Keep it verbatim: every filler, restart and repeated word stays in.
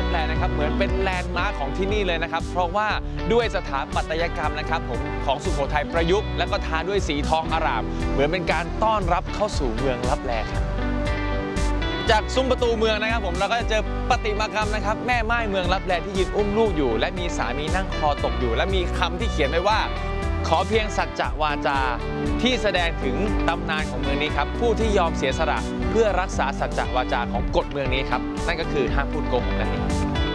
ลับแลนะครับเหมือนเป็นแลนด์มาร์คของที่นี่เลยนะครับเพราะว่าด้วยสถาปัตยกรรมนะครับผมของสุโขทัยประยุกต์และก็ทาด้วยสีทองอร่ามเหมือนเป็นการต้อนรับเข้าสู่เมืองลับแลครับจากซุ้มประตูเมืองนะครับผมเราก็จะเจอประติมากรรมนะครับแม่ไม้เมืองลับแลที่ยืนอุ้มลูกอยู่และมีสามีนั่งคอตกอยู่และมีคำที่เขียนไว้ว่าขอเพียงสัจจะวาจาที่แสดงถึงตำนานของเมืองนี้ครับผู้ที่ยอมเสียสละเพื่อรักษาสัจจะวาจาของกฎเมืองนี้ครับนั่นก็คือห้ามพูดโกหกนั่นเอง